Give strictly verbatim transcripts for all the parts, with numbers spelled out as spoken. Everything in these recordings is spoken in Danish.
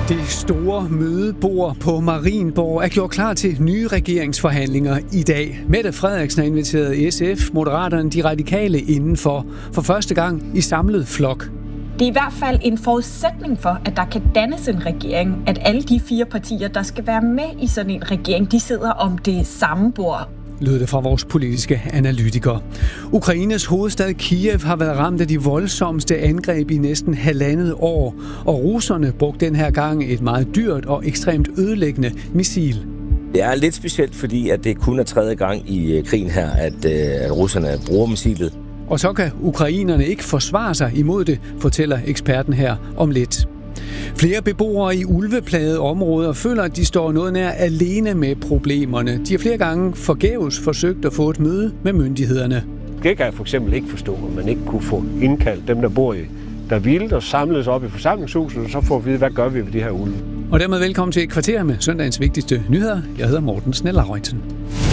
Det store mødebord på Marienborg er gjort klar til nye regeringsforhandlinger i dag. Mette Frederiksen har inviteret S F, Moderaterne, De Radikale indenfor for første gang i samlet flok. Det er i hvert fald en forudsætning for, at der kan dannes en regering, at alle de fire partier, der skal være med i sådan en regering, de sidder om det samme bord. Lød det fra vores politiske analytikere. Ukraines hovedstad Kiev har været ramt af de voldsomste angreb i næsten halvandet år, og russerne brugte den her gang et meget dyrt og ekstremt ødelæggende missil. Det er lidt specielt, fordi at det kun er tredje gang i krigen her, at, at russerne bruger missilet. Og så kan ukrainerne ikke forsvare sig imod det, fortæller eksperten her om lidt. Flere beboere i ulveplagede områder føler, at de står noget nær alene med problemerne. De har flere gange forgæves forsøgt at få et møde med myndighederne. Det kan jeg for eksempel ikke forstå, at man ikke kunne få indkaldt dem, der bor i der vildt og samles op i forsamlingshuset, og så får vi at vide, hvad gør vi ved de her ulve. Og dermed velkommen til et kvarter med søndagens vigtigste nyheder. Jeg hedder Morten Snell-Lauritzen.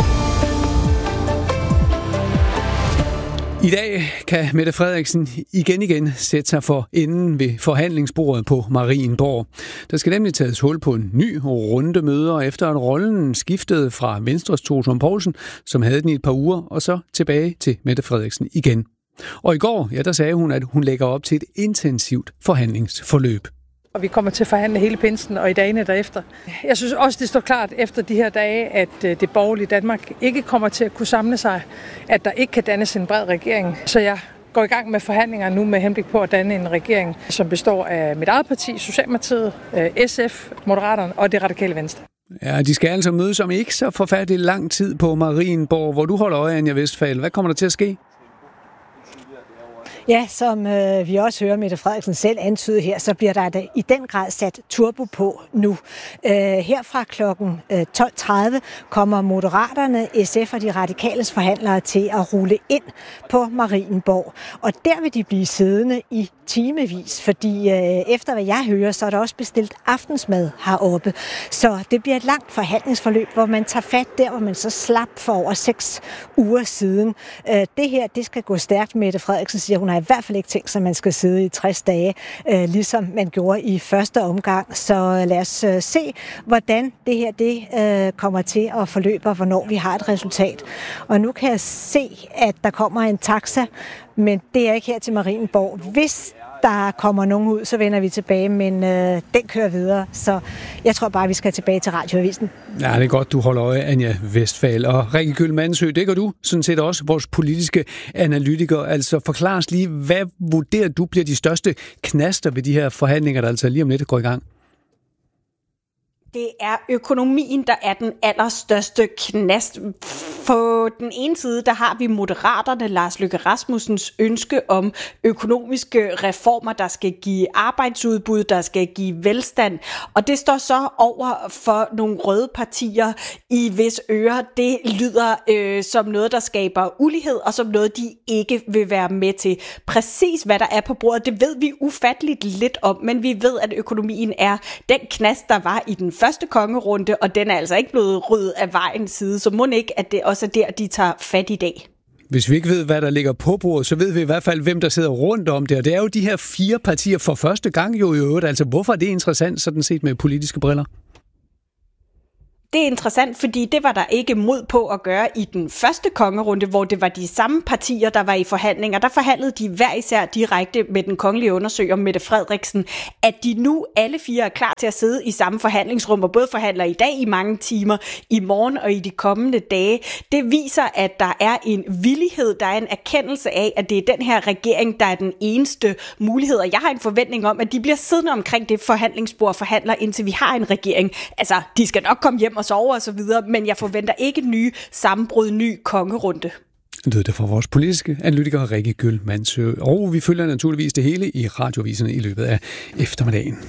I dag kan Mette Frederiksen igen igen sætte sig for enden ved forhandlingsbordet på Marienborg. Der skal nemlig tages hul på en ny runde møder, efter at rollen skiftede fra Venstres Troels Lund Poulsen, som havde den i et par uger, og så tilbage til Mette Frederiksen igen. Og i går, ja, der sagde hun, at hun lægger op til et intensivt forhandlingsforløb. Og vi kommer til at forhandle hele pinsen og i dagene derefter. Jeg synes også, det står klart efter de her dage, at det borgerlige Danmark ikke kommer til at kunne samle sig, at der ikke kan dannes en bred regering. Så jeg går i gang med forhandlinger nu med henblik på at danne en regering, som består af mit eget parti, Socialdemokratiet, S F, Moderaterne og Det Radikale Venstre. Ja, de skal altså mødes om ikke så forfærdelig lang tid på Marienborg, hvor du holder øje, Anja Westphal. Hvad kommer der til at ske? Ja, som øh, vi også hører Mette Frederiksen selv antyde her, så bliver der i den grad sat turbo på nu. Øh, her fra klokken tolv tredive kommer Moderaterne, S F og De Radikales forhandlere til at rulle ind på Marienborg. Og der vil de blive siddende i timevis, fordi øh, efter hvad jeg hører, så er der også bestilt aftensmad heroppe. Så det bliver et langt forhandlingsforløb, hvor man tager fat der, hvor man så slap for over seks uger siden. Øh, det her, det skal gå stærkt. Mette Frederiksen siger, hun har i hvert fald ikke tænkt sig, at man skal sidde i tres dage, øh, ligesom man gjorde i første omgang. Så lad os øh, se, hvordan det her det øh, kommer til at forløbe, og hvornår vi har et resultat. Og nu kan jeg se, at der kommer en taxa, men det er ikke her til Marienborg. Hvis der kommer nogen ud, så vender vi tilbage, men øh, den kører videre. Så jeg tror bare, vi skal tilbage til Radioavisen. Ja, det er godt, du holder øje, Anja Westphal. Og Rikke Kyl Mandsø, det gør du sådan set også, vores politiske analytiker. Altså forklar os lige, hvad vurderer du bliver de største knaster ved de her forhandlinger, der altså lige om lidt går i gang? Det er økonomien, der er den allerstørste knast. På den ene side, der har vi Moderaterne, Lars Løkke Rasmussens ønske om økonomiske reformer, der skal give arbejdsudbud, der skal give velstand. Og det står så over for nogle røde partier, i hvis ører det lyder øh, som noget, der skaber ulighed, og som noget, de ikke vil være med til. Præcis hvad der er på bordet, det ved vi ufatteligt lidt om, men vi ved, at økonomien er den knast, der var i den første kongerunde, og den er altså ikke blevet ryddet af vejen side, så må ikke, at det også er der, de tager fat i dag. Hvis vi ikke ved, hvad der ligger på bordet, så ved vi i hvert fald, hvem der sidder rundt om det, og det er jo de her fire partier for første gang jo i øvrigt. Altså, hvorfor er det interessant, sådan set med politiske briller? Det er interessant, fordi det var der ikke mod på at gøre i den første kongerunde, hvor det var de samme partier, der var i forhandlinger. Der forhandlede de hver især direkte med den kongelige undersøger Mette Frederiksen, at de nu alle fire er klar til at sidde i samme forhandlingsrum, og både forhandler i dag i mange timer, i morgen og i de kommende dage. Det viser, at der er en villighed, der er en erkendelse af, at det er den her regering, der er den eneste mulighed. Og jeg har en forventning om, at de bliver siddende omkring det forhandlingsbord og forhandler, indtil vi har en regering. Altså, de skal nok komme hjem og sove og så videre, men jeg forventer ikke nye sammenbrud, ny kongerunde. Det er det fra vores politiske analytiker Rikke Kyl Mandsø, og vi følger naturligvis det hele i radioaviserne i løbet af eftermiddagen.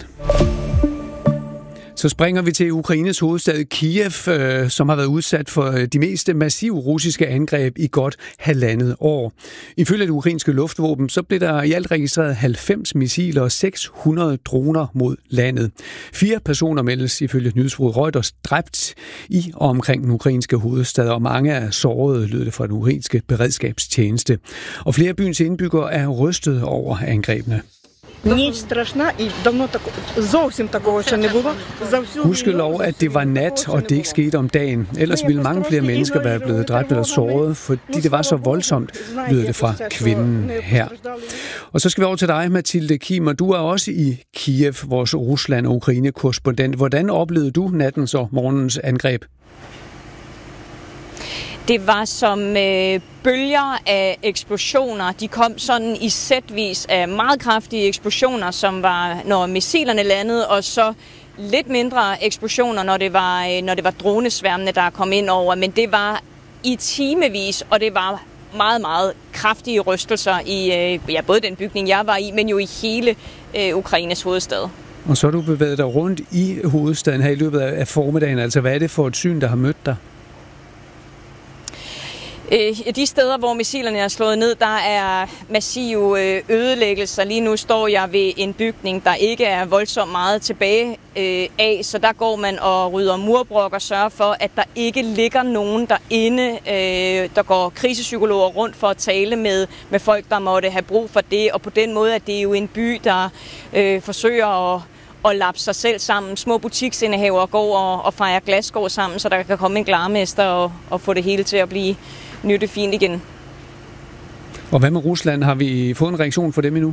Så springer vi til Ukraines hovedstad Kiev, øh, som har været udsat for de mest massive russiske angreb i godt halvandet år. Ifølge det ukrainske luftvåben, så blev der i alt registreret halvfems missiler og seks hundrede droner mod landet. Fire personer meldes ifølge nyhedsbureauet Reuters dræbt i og omkring den ukrainske hovedstad, og mange er sårede, lød det fra den ukrainske beredskabstjeneste. Og flere af byens indbyggere er rystet over angrebene. Gudskelov, at det var nat, og det ikke skete om dagen. Ellers ville mange flere mennesker være blevet dræbt eller såret, fordi det var så voldsomt, lyder det fra kvinden her. Og så skal vi over til dig, Mathilde Kimer. Du er også i Kiev, vores Rusland- og Ukraine-korrespondent. Hvordan oplevede du nattens og morgenens angreb? Det var som øh, bølger af eksplosioner. De kom sådan i sætvis af meget kraftige eksplosioner, som var, når missilerne landede, og så lidt mindre eksplosioner, når det var, øh, når det var dronesværmene, der kom ind over. Men det var i timevis, og det var meget, meget kraftige rystelser i øh, ja, både den bygning, jeg var i, men jo i hele øh, Ukraines hovedstad. Og så har du bevæget dig rundt i hovedstaden her i løbet af formiddagen. Altså, hvad er det for et syn, der har mødt dig? De steder, hvor missilerne er slået ned, der er massive ødelæggelser. Lige nu står jeg ved en bygning, der ikke er voldsomt meget tilbage af, så der går man og rydder murbrok og sørger for, at der ikke ligger nogen derinde. Der går krisepsykologer rundt for at tale med, med folk, der måtte have brug for det, og på den måde er det jo en by, der øh, forsøger at og lappe sig selv sammen. Små butiksindehavere går og, og fejrer glasskår sammen, så der kan komme en glarmester og, og få det hele til at blive nyttefint igen. Og hvad med Rusland? Har vi fået en reaktion for dem endnu?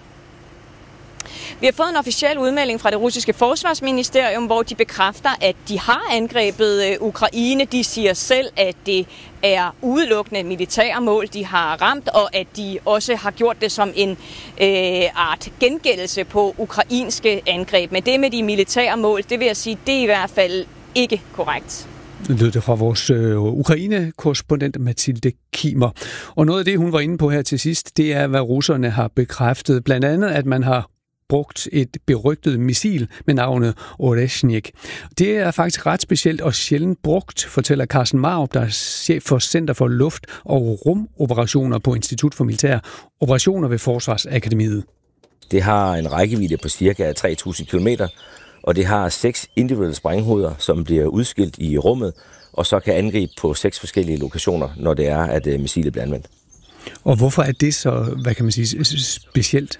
Vi har fået en officiel udmelding fra det russiske forsvarsministerium, hvor de bekræfter, at de har angrebet Ukraine. De siger selv, at det er udelukkende militære mål, de har ramt, og at de også har gjort det som en øh, art gengældelse på ukrainske angreb. Men det med de militære mål, det vil jeg sige, det er i hvert fald ikke korrekt. Det lød det fra vores øh, Ukraine-korrespondent Mathilde Kimer. Og noget af det, hun var inde på her til sidst, det er, hvad russerne har bekræftet. Blandt andet, at man har brugt et berygtet missil med navnet Oreshnik. Det er faktisk ret specielt og sjældent brugt, fortæller Carsten Marup, der er chef for Center for Luft- og Rumoperationer på Institut for Militære Operationer ved Forsvarsakademiet. Det har en rækkevidde på cirka tre tusind kilometer, og det har seks individuelle sprænghoveder, som bliver udskilt i rummet, og så kan angribe på seks forskellige lokationer, når det er, at missilet bliver anvendt. Og hvorfor er det så, hvad kan man sige, specielt?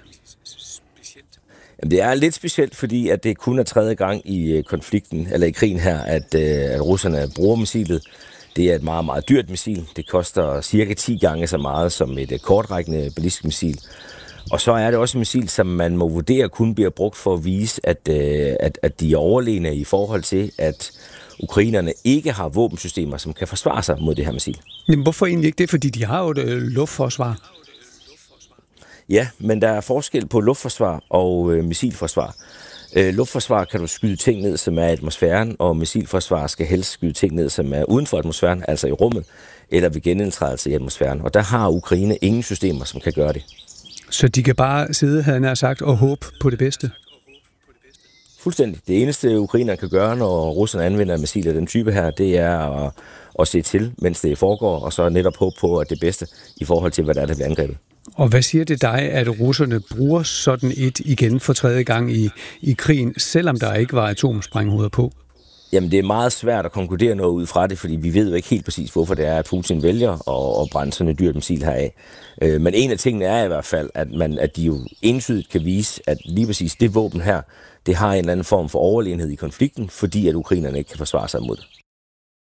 Jamen, det er lidt specielt, fordi at det kun er tredje gang i konflikten, eller i krigen her, at, at russerne bruger missilet. Det er et meget, meget dyrt missil. Det koster cirka ti gange så meget som et kortrækkende ballistisk missil. Og så er det også et missil, som man må vurdere kun bliver brugt for at vise, at, at, at de er overlegne i forhold til, at ukrainerne ikke har våbensystemer, som kan forsvare sig mod det her missil. Men hvorfor egentlig ikke det? Fordi de har jo et luftforsvar. Ja, men der er forskel på luftforsvar og øh, missilforsvar. Øh, luftforsvar kan du skyde ting ned, som er i atmosfæren, og missilforsvar skal helst skyde ting ned, som er uden for atmosfæren, altså i rummet, eller ved genindtrædelse i atmosfæren. Og der har Ukraine ingen systemer, som kan gøre det. Så de kan bare sidde, havde jeg sagt, og håbe på det bedste? Fuldstændig. Det eneste, ukrainerne kan gøre, når russerne anvender missiler af den type her, det er at, at se til, mens det foregår, og så netop håbe på, at det bedste i forhold til, hvad der er, der bliver angrebet. Og hvad siger det dig, at russerne bruger sådan et igen for tredje gang i, i krigen, selvom der ikke var atomsprænghoveder på? Jamen, det er meget svært at konkludere noget ud fra det, fordi vi ved jo ikke helt præcis, hvorfor det er, at Putin vælger at, at brænde sådan et dyrt missil heraf. Øh, men en af tingene er i hvert fald, at, man, at de jo entydigt kan vise, at lige præcis det våben her, det har en eller anden form for overlegenhed i konflikten, fordi at ukrainerne ikke kan forsvare sig mod det.